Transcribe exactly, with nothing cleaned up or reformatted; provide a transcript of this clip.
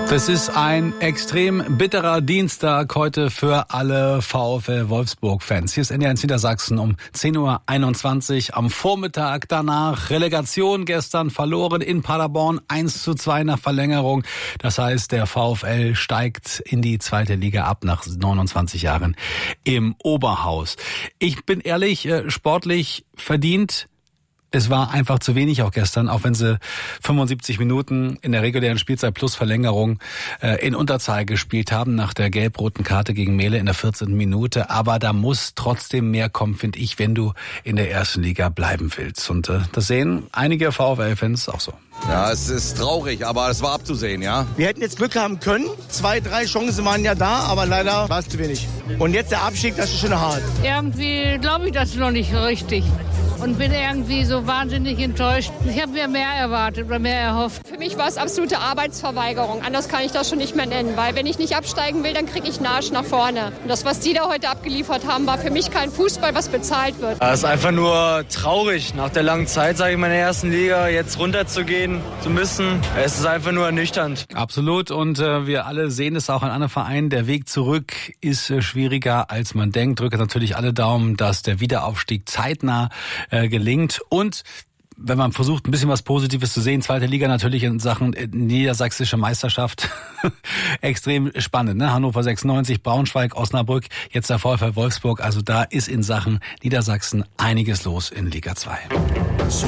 Es ist ein extrem bitterer Dienstag heute für alle VfL Wolfsburg-Fans. Hier ist N D R eins Niedersachsen um zehn Uhr einundzwanzig am Vormittag. Danach Relegation gestern verloren in Paderborn eins zu zwei nach Verlängerung. Das heißt, der VfL steigt in die zweite Liga ab nach neunundzwanzig Jahren im Oberhaus. Ich bin ehrlich, sportlich verdient. Es war einfach zu wenig auch gestern, auch wenn sie fünfundsiebzig Minuten in der regulären Spielzeit plus Verlängerung äh, in Unterzahl gespielt haben nach der gelb-roten Karte gegen Mehle in der vierzehnten Minute. Aber da muss trotzdem mehr kommen, finde ich, wenn du in der ersten Liga bleiben willst. Und äh, das sehen einige VfL-Fans auch so. Ja, es ist traurig, aber es war abzusehen, ja. Wir hätten jetzt Glück haben können. Zwei, drei Chancen waren ja da, aber leider war es zu wenig. Und jetzt der Abstieg, das ist schon hart. Irgendwie glaube ich das noch nicht richtig. Und bin irgendwie so wahnsinnig enttäuscht. Ich habe mir mehr erwartet oder mehr erhofft. Für mich war es absolute Arbeitsverweigerung. Anders kann ich das schon nicht mehr nennen. Weil wenn ich nicht absteigen will, dann kriege ich einen Arsch nach vorne. Und das, was die da heute abgeliefert haben, war für mich kein Fußball, was bezahlt wird. Es ist einfach nur traurig, nach der langen Zeit, sage ich mal, in der ersten Liga jetzt runterzugehen zu müssen. Es ist einfach nur ernüchternd. Absolut. Und äh, wir alle sehen es auch an anderen Vereinen. Der Weg zurück ist äh, schwieriger, als man denkt. Drücke natürlich alle Daumen, dass der Wiederaufstieg zeitnah äh, gelingt. Und wenn man versucht, ein bisschen was Positives zu sehen, zweite Liga natürlich in Sachen niedersächsische Meisterschaft extrem spannend. Ne? Hannover sechsundneunzig, Braunschweig, Osnabrück, jetzt der VfL Wolfsburg. Also da ist in Sachen Niedersachsen einiges los in Liga zwei.